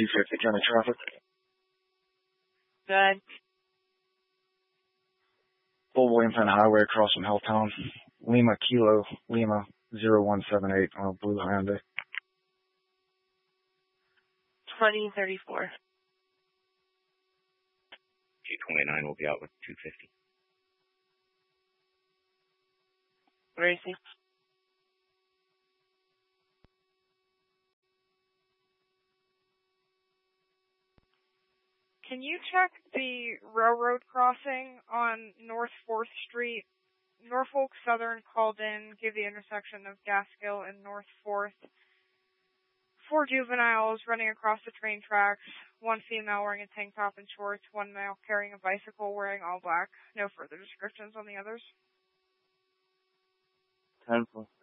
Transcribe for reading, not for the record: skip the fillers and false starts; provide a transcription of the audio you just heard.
250 county traffic. Good. Full Williamson Highway across from Helltown. Lima Kilo, Lima 0178 on a blue Hyundai. 2034. 229 will be out with 250. Where is he? Can you check the railroad crossing on North 4th Street? Norfolk Southern called in, gave the intersection of Gaskill and North 4th. 4 juveniles running across the train tracks, 1 female wearing a tank top and shorts, 1 male carrying a bicycle wearing all black. No further descriptions on the others. 10-4.